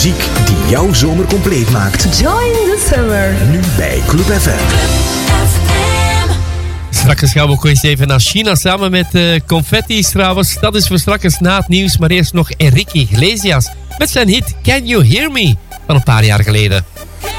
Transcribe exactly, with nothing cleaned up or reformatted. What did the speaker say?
muziek die jouw zomer compleet maakt. Join the summer. Nu bij Club F M. Straks gaan we ook eens even naar China samen met uh, Confetti's trouwens. Dat is voor straks na het nieuws. Maar eerst nog Enrique Iglesias met zijn hit Can You Hear Me van een paar jaar geleden.